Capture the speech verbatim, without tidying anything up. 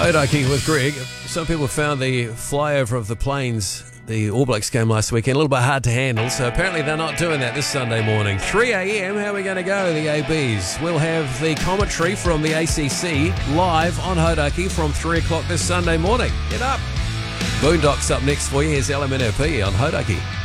Hodaki with Greg. Some people found the flyover of the planes, the All Blacks game last weekend, a little bit hard to handle, so apparently they're not doing that this Sunday morning. three a.m, how are we going to go, the A Bs? We'll have the commentary from the A C C live on Hodaki from three o'clock this Sunday morning. Get up. Boondocks up next for you. Here's L M N O P on Hodaki.